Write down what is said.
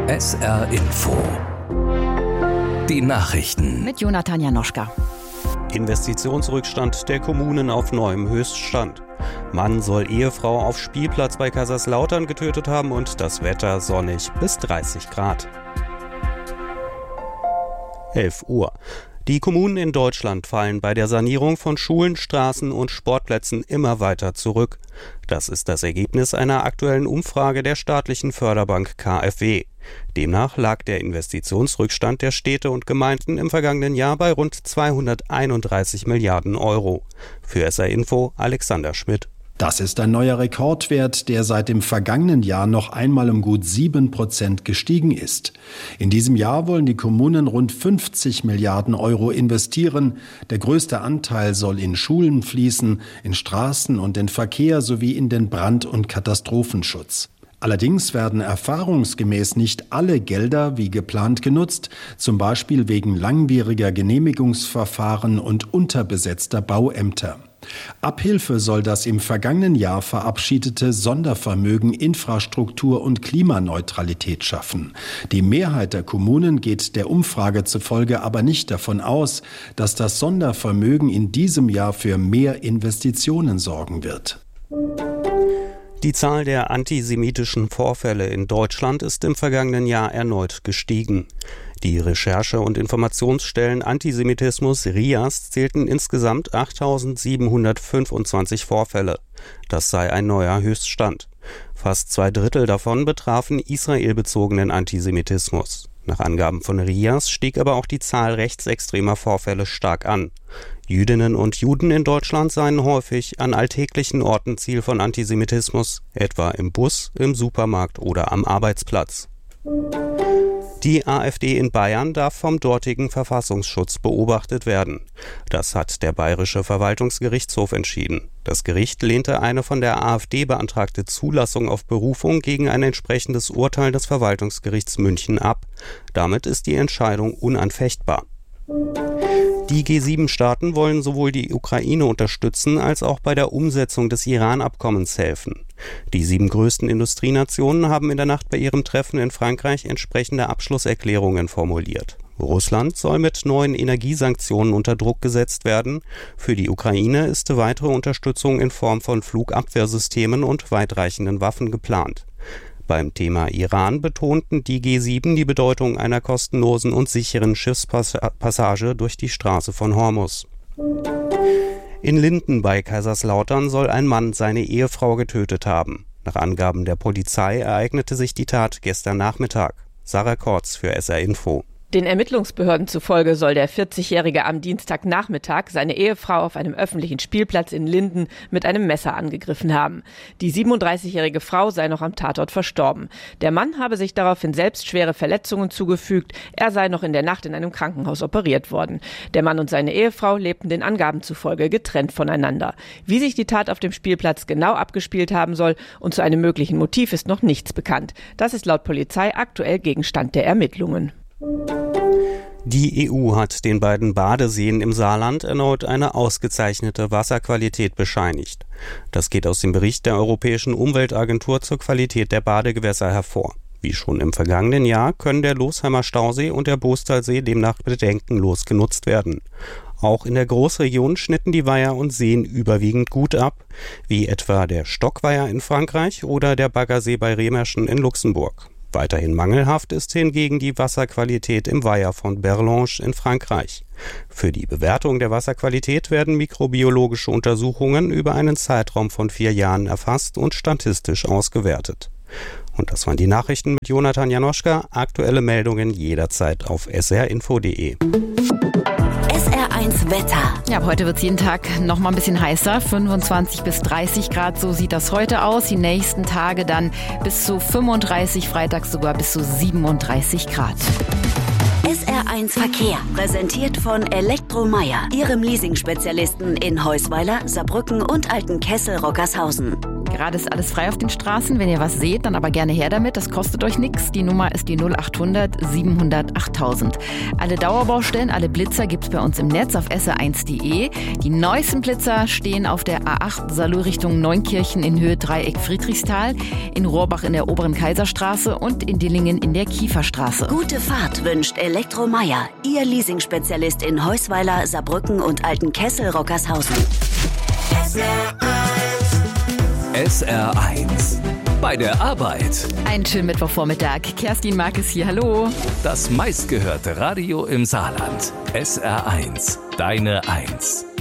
SR Info. Die Nachrichten. Mit Jonathan Janoschka. Investitionsrückstand der Kommunen auf neuem Höchststand. Mann soll Ehefrau auf Spielplatz bei Kaiserslautern getötet haben und das Wetter sonnig bis 30 Grad. 11 Uhr. Die Kommunen in Deutschland fallen bei der Sanierung von Schulen, Straßen und Sportplätzen immer weiter zurück. Das ist das Ergebnis einer aktuellen Umfrage der staatlichen Förderbank KfW. Demnach lag der Investitionsrückstand der Städte und Gemeinden im vergangenen Jahr bei rund 231 Milliarden Euro. Für SR Info Alexander Schmidt. Das ist ein neuer Rekordwert, der seit dem vergangenen Jahr noch einmal um gut 7% gestiegen ist. In diesem Jahr wollen die Kommunen rund 50 Milliarden Euro investieren. Der größte Anteil soll in Schulen fließen, in Straßen und in Verkehr sowie in den Brand- und Katastrophenschutz. Allerdings werden erfahrungsgemäß nicht alle Gelder wie geplant genutzt, zum Beispiel wegen langwieriger Genehmigungsverfahren und unterbesetzter Bauämter. Abhilfe soll das im vergangenen Jahr verabschiedete Sondervermögen Infrastruktur und Klimaneutralität schaffen. Die Mehrheit der Kommunen geht der Umfrage zufolge aber nicht davon aus, dass das Sondervermögen in diesem Jahr für mehr Investitionen sorgen wird. Die Zahl der antisemitischen Vorfälle in Deutschland ist im vergangenen Jahr erneut gestiegen. Die Recherche- und Informationsstellen Antisemitismus RIAS zählten insgesamt 8.725 Vorfälle. Das sei ein neuer Höchststand. Fast 2/3 davon betrafen israelbezogenen Antisemitismus. Nach Angaben von RIAS stieg aber auch die Zahl rechtsextremer Vorfälle stark an. Jüdinnen und Juden in Deutschland seien häufig an alltäglichen Orten Ziel von Antisemitismus, etwa im Bus, im Supermarkt oder am Arbeitsplatz. Die AfD in Bayern darf vom dortigen Verfassungsschutz beobachtet werden. Das hat der Bayerische Verwaltungsgerichtshof entschieden. Das Gericht lehnte eine von der AfD beantragte Zulassung auf Berufung gegen ein entsprechendes Urteil des Verwaltungsgerichts München ab. Damit ist die Entscheidung unanfechtbar. Die G7-Staaten wollen sowohl die Ukraine unterstützen, als auch bei der Umsetzung des Iran-Abkommens helfen. Die 7 größten Industrienationen haben in der Nacht bei ihrem Treffen in Frankreich entsprechende Abschlusserklärungen formuliert. Russland soll mit neuen Energiesanktionen unter Druck gesetzt werden. Für die Ukraine ist weitere Unterstützung in Form von Flugabwehrsystemen und weitreichenden Waffen geplant. Beim Thema Iran betonten die G7 die Bedeutung einer kostenlosen und sicheren Schiffspassage durch die Straße von Hormuz. In Linden bei Kaiserslautern soll ein Mann seine Ehefrau getötet haben. Nach Angaben der Polizei ereignete sich die Tat gestern Nachmittag. Sarah Kortz für SR Info. Den Ermittlungsbehörden zufolge soll der 40-Jährige am Dienstagnachmittag seine Ehefrau auf einem öffentlichen Spielplatz in Linden mit einem Messer angegriffen haben. Die 37-jährige Frau sei noch am Tatort verstorben. Der Mann habe sich daraufhin selbst schwere Verletzungen zugefügt. Er sei noch in der Nacht in einem Krankenhaus operiert worden. Der Mann und seine Ehefrau lebten den Angaben zufolge getrennt voneinander. Wie sich die Tat auf dem Spielplatz genau abgespielt haben soll und zu einem möglichen Motiv ist noch nichts bekannt. Das ist laut Polizei aktuell Gegenstand der Ermittlungen. Die EU hat den beiden Badeseen im Saarland erneut eine ausgezeichnete Wasserqualität bescheinigt. Das geht aus dem Bericht der Europäischen Umweltagentur zur Qualität der Badegewässer hervor. Wie schon im vergangenen Jahr können der Losheimer Stausee und der Boostalsee demnach bedenkenlos genutzt werden. Auch in der Großregion schnitten die Weiher und Seen überwiegend gut ab, wie etwa der Stockweiher in Frankreich oder der Baggersee bei Remerschen in Luxemburg. Weiterhin mangelhaft ist hingegen die Wasserqualität im Weiher von Berlange in Frankreich. Für die Bewertung der Wasserqualität werden mikrobiologische Untersuchungen über einen Zeitraum von 4 Jahren erfasst und statistisch ausgewertet. Und das waren die Nachrichten mit Jonathan Janoschka. Aktuelle Meldungen jederzeit auf srinfo.de. SR1 Wetter. Ja, heute wird es jeden Tag noch mal ein bisschen heißer. 25 bis 30 Grad, so sieht das heute aus. Die nächsten Tage dann bis zu 35, freitags sogar bis zu 37 Grad. SR1 Verkehr, präsentiert von Elektromeier, Ihrem Leasing-Spezialisten in Heusweiler, Saarbrücken und Altenkessel-Rockershausen. Gerade ist alles frei auf den Straßen. Wenn ihr was seht, dann aber gerne her damit. Das kostet euch nichts. Die Nummer ist die 0800 700 8000. Alle Dauerbaustellen, alle Blitzer gibt's bei uns im Netz auf sr1.de. Die neuesten Blitzer stehen auf der A8 Salou Richtung Neunkirchen in Höhe Dreieck Friedrichsthal, in Rohrbach in der Oberen Kaiserstraße und in Dillingen in der Kieferstraße. Gute Fahrt wünscht Elektromeier, Ihr Leasingspezialist in Heusweiler, Saarbrücken und Altenkessel-Rockershausen. SR1 bei der Arbeit. Einen schönen Mittwochvormittag. Kerstin Markes hier, hallo. Das meistgehörte Radio im Saarland. SR1, deine Eins.